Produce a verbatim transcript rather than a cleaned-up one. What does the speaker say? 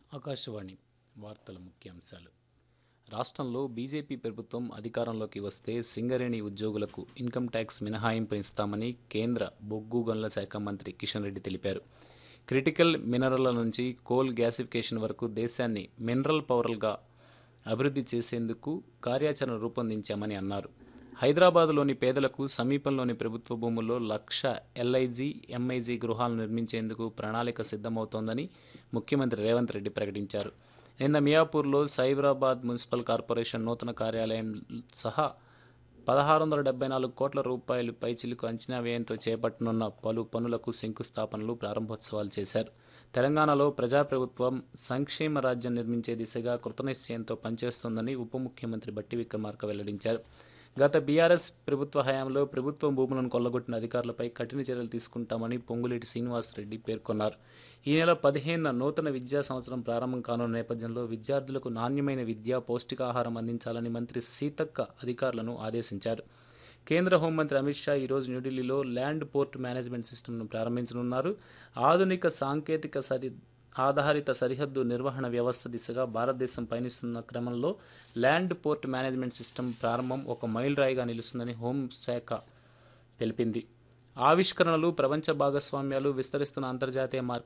ఆకాశవాణి వార్తల ముఖ్యాంశాలు. రాష్ట్రంలో బీజేపీ ప్రభుత్వం అధికారంలోకి వస్తే సింగరేణి ఉద్యోగులకు ఇన్కమ్ ట్యాక్స్ మినహాయింపు ఇస్తామని కేంద్ర బొగ్గు గనుల శాఖ మంత్రి కిషన్ రెడ్డి తెలిపారు. క్రిటికల్ మినరల్ల నుంచి కోల్ గ్యాసిఫికేషన్ వరకు దేశాన్ని మినరల్ పవర్గా అభివృద్ధి చేసేందుకు కార్యాచరణ రూపొందించామని అన్నారు. హైదరాబాద్లోని పేదలకు సమీపంలోని ప్రభుత్వ భూముల్లో లక్ష ఎల్ఐజీ, ఎంఐజీ గృహాలు నిర్మించేందుకు ప్రణాళిక సిద్ధమవుతోందని ముఖ్యమంత్రి రేవంత్ రెడ్డి ప్రకటించారు. నిన్న మియాపూర్లో సైబరాబాద్ మున్సిపల్ కార్పొరేషన్ నూతన కార్యాలయం సహా పదహారు వందల డెబ్బై నాలుగు కోట్ల రూపాయలు పైచిలుకు అంచనా వ్యయంతో చేపట్టనున్న పలు పనులకు శంకుస్థాపనలు, ప్రారంభోత్సవాలు చేశారు. తెలంగాణలో ప్రజాప్రభుత్వం సంక్షేమ రాజ్యం నిర్మించే దిశగా కృతనిశ్చయంతో పనిచేస్తోందని ఉప ముఖ్యమంత్రి బట్టి విక్రమార్క వెల్లడించారు. గత బీఆర్ఎస్ ప్రభుత్వ హయాంలో ప్రభుత్వం భూములను కొల్లగొట్టిన అధికారులపై కఠిన చర్యలు తీసుకుంటామని పొంగులేటి శ్రీనివాసరెడ్డి పేర్కొన్నారు. ఈ నెల పదిహేనున నూతన విద్యా సంవత్సరం ప్రారంభం కానున్న నేపథ్యంలో విద్యార్థులకు నాణ్యమైన విద్య, పౌష్టికాహారం అందించాలని మంత్రి సీతక్క అధికారులను ఆదేశించారు. కేంద్ర హోంమంత్రి అమిత్ షా ఈరోజు న్యూఢిల్లీలో ల్యాండ్ పోర్ట్ మేనేజ్మెంట్ సిస్టమ్ను ప్రారంభించనున్నారు. ఆధునిక సాంకేతిక సరి ఆధారిత సరిహద్దు నిర్వహణ వ్యవస్థ దిశగా భారతదేశం పయనిస్తున్న క్రమంలో ల్యాండ్ పోర్ట్ మేనేజ్మెంట్ సిస్టమ్ ప్రారంభం ఒక మైలురాయిగా నిలుస్తుందని హోంశాఖ తెలిపింది. ఆవిష్కరణలు, ప్రపంచ భాగస్వామ్యాలు, విస్తరిస్తున్న అంతర్జాతీయ మార్కెట్